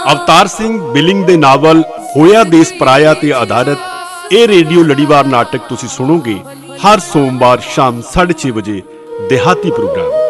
Avtar Singh billing ਦੇ novel ਹੋਇਆ ਦੇਸ ਪਰਾਇਆ ਤੇ ਆਧਾਰਿਤ ਇਹ ਰੇਡੀਓ ਲੜੀਵਾਰ ਨਾਟਕ ਤੁਸੀਂ ਸੁਣੋਗੇ ਹਰ ਸੋਮਵਾਰ ਸ਼ਾਮ 6:30 ਵਜੇ ਦਿਹਾਤੀ ਪ੍ਰੋਗਰਾਮ।